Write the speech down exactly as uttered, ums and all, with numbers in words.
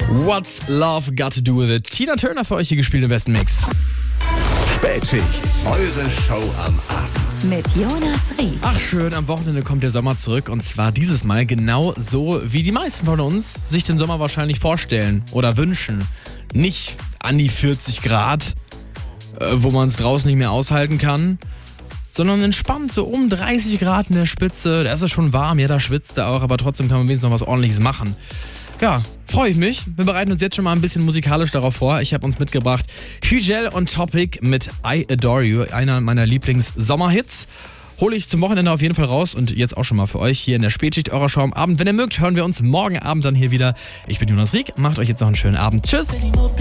What's Love Got to Do with It? Tina Turner für euch hier gespielt im besten Mix. Spätschicht, eure Show am Abend. Mit Jonas Rieb. Ach schön, am Wochenende kommt der Sommer zurück und zwar dieses Mal genau so, wie die meisten von uns sich den Sommer wahrscheinlich vorstellen oder wünschen. Nicht an die vierzig Grad, äh, wo man es draußen nicht mehr aushalten kann, sondern entspannt, so um dreißig Grad in der Spitze. Da ist es schon warm, ja, da schwitzt er auch, aber trotzdem kann man wenigstens noch was Ordentliches machen. Ja, freue ich mich. Wir bereiten uns jetzt schon mal ein bisschen musikalisch darauf vor. Ich habe uns mitgebracht Hügel und Topic mit I Adore You, einer meiner Lieblings-Sommerhits. Hole ich zum Wochenende auf jeden Fall raus und jetzt auch schon mal für euch hier in der Spätschicht eurer Show am Abend. Wenn ihr mögt, hören wir uns morgen Abend dann hier wieder. Ich bin Jonas Rieb, macht euch jetzt noch einen schönen Abend. Tschüss!